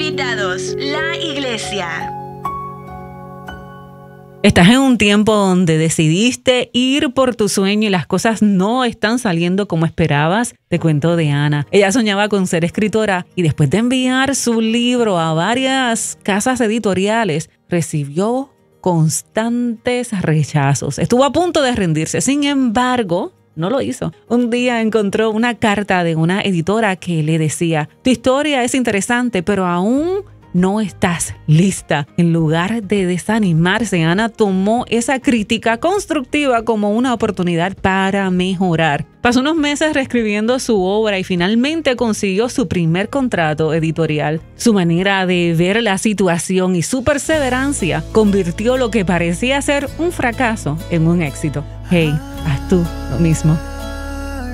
Invitados, la iglesia. Estás en un tiempo donde decidiste ir por tu sueño y las cosas no están saliendo como esperabas. Te cuento de Ana. Ella soñaba con ser escritora y después de enviar su libro a varias casas editoriales, recibió constantes rechazos. Estuvo a punto de rendirse. Sin embargo, no lo hizo. Un día encontró una carta de una editora que le decía: tu historia es interesante, pero aún no estás lista. En lugar de desanimarse, Ana tomó esa crítica constructiva como una oportunidad para mejorar. Pasó unos meses reescribiendo su obra y finalmente consiguió su primer contrato editorial. Su manera de ver la situación y su perseverancia convirtió lo que parecía ser un fracaso en un éxito. Hey, haz tú lo mismo.